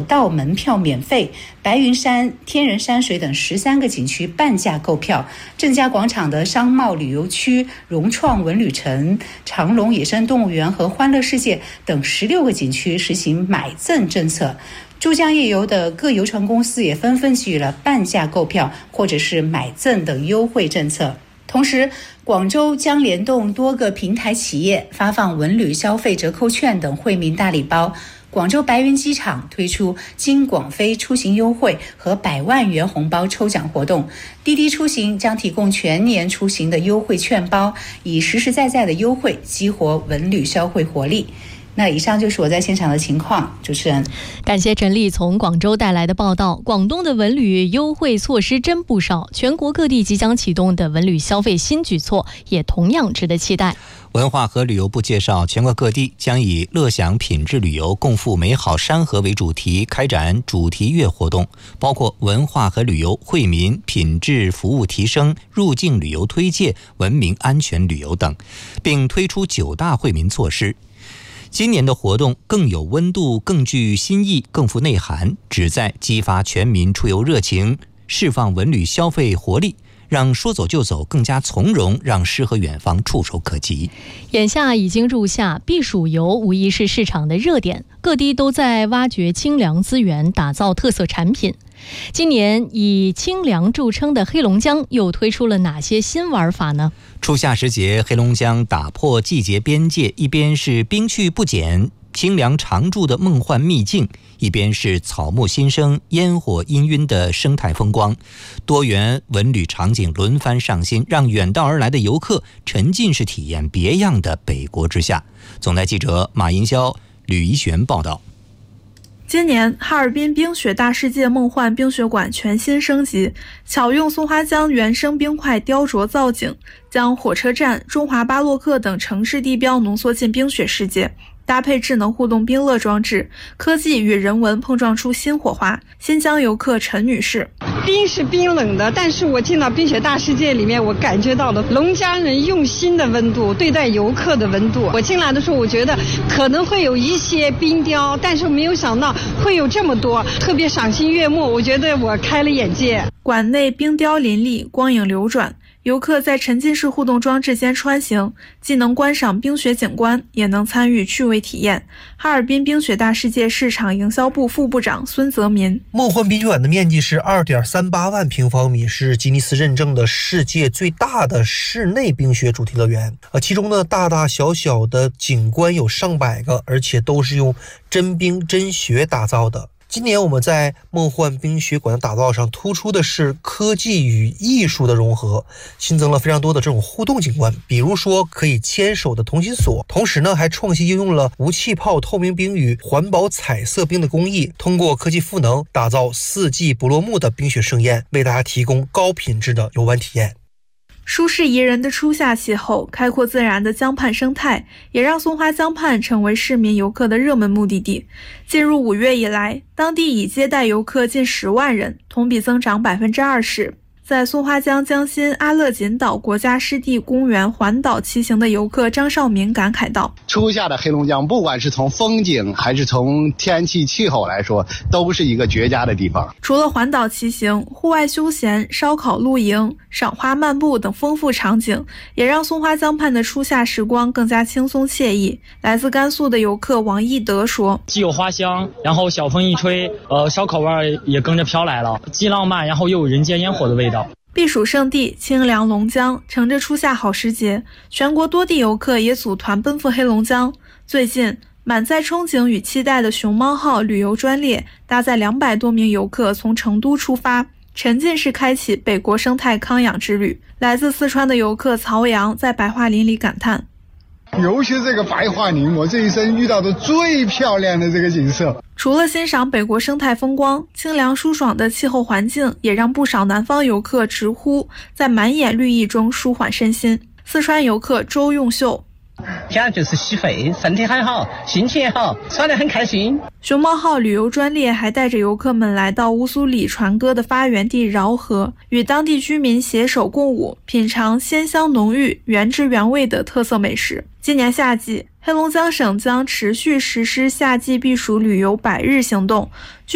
道门票免费，白云山、天人山水等13个景区半价购票，正佳广场的商贸旅游区、融创文旅城、长隆野生动物园和欢乐世界等16个景区实行买赠政策。珠江夜游的各游船公司也纷纷给予了半价购票或者是买赠等优惠政策。同时，广州将联动多个平台企业发放文旅消费折扣券等惠民大礼包。广州白云机场推出京广飞出行优惠和100万元红包抽奖活动，滴滴出行将提供全年出行的优惠券包，以实实在在的优惠激活文旅消费活力。那以上就是我在现场的情况，主持人。 感谢陈丽从广州带来的报道。广东的文旅优惠措施真不少，全国各地即将启动的文旅消费新举措也同样值得期待。 文化和旅游部介绍，全国各地将以乐享品质旅游，共赴美好山河为主题开展主题月活动，包括文化和旅游、惠民、品质服务提升、入境旅游推介、文明安全旅游等，并推出9大惠民措施。今年的活动更有温度，更具新意，更富内涵，旨在激发全民出游热情，释放文旅消费活力，让说走就走更加从容，让诗和远方触手可及。 眼下已经入夏，避暑游无疑是市场的热点，各地都在挖掘清凉资源，打造特色产品。今年以清凉著称的黑龙江又推出了哪些新玩法呢？ 初夏时节，黑龙江打破季节边界，一边是冰去不减、清凉常驻的梦幻秘境，一边是草木新生、烟火氤氲的生态风光，多元文旅场景轮番上新，让远道而来的游客沉浸式体验别样的北国之夏。总台记者马银霄、吕怡璇报道。 今年哈尔滨冰雪大世界梦幻冰雪馆全新升级，巧用松花江原生冰块雕琢造景，将火车站、中华巴洛克等城市地标浓缩进冰雪世界，搭配智能互动冰乐装置，科技与人文碰撞出新火花。新疆游客陈女士： 冰是冰冷的，但是我进到冰雪大世界里面，我感觉到了龙江人用心的温度，对待游客的温度。我进来的时候，我觉得可能会有一些冰雕，但是没有想到会有这么多，特别赏心悦目，我觉得我开了眼界。 馆内冰雕林立，光影流转，游客在沉浸式互动装置间穿行，既能观赏冰雪景观，也能参与趣味体验。哈尔滨冰雪大世界市场营销部副部长孙泽民： 梦幻冰雪馆的面积是2.38万平方米，是吉尼斯认证的世界最大的室内冰雪主题乐园。其中呢，大大小小的景观有上百个，而且都是用真冰真雪打造的。今年我们在梦幻冰雪馆的打造上突出的是科技与艺术的融合，新增了非常多的这种互动景观，比如说可以牵手的同心锁，同时呢还创新应用了无气泡透明冰与环保彩色冰的工艺，通过科技赋能打造4季不落幕的冰雪盛宴，为大家提供高品质的游玩体验。 舒适宜人的初夏气候，开阔自然的江畔生态，也让松花江畔成为市民游客的热门目的地。进入5月以来，当地已接待游客近10万人，同比增长20%。在松花江江心阿勒锦岛国家湿地公园环岛骑行的游客张少民感慨道： 初夏的黑龙江，不管是从风景还是从天气气候来说，都是一个绝佳的地方。 除了环岛骑行、户外休闲、烧烤露营、赏花漫步等丰富场景，也让松花江畔的初夏时光更加轻松惬意。来自甘肃的游客王义德说： 既有花香，然后小风一吹，烧烤味也跟着飘来了，既浪漫，然后又有人间烟火的味道。 避暑胜地清凉龙江，乘着初夏好时节，全国多地游客也组团奔赴黑龙江。最近，满载憧憬与期待的熊猫号旅游专列搭载200多名游客从成都出发，沉浸式开启北国生态康养之旅。来自四川的游客曹阳在白桦林里感叹： 尤其这个白桦林，我这一生遇到的最漂亮的这个景色。 除了欣赏北国生态风光，清凉舒爽的气候环境也让不少南方游客直呼在满眼绿意中舒缓身心。四川游客周用秀： 现在就是洗肺，身体还好，心情也好，耍得很开心。 熊猫号旅游专列还带着游客们来到乌苏里船歌的发源地饶河，与当地居民携手共舞，品尝鲜香浓郁、原汁原味的特色美食。今年夏季，黑龙江省将持续实施夏季避暑旅游100日行动。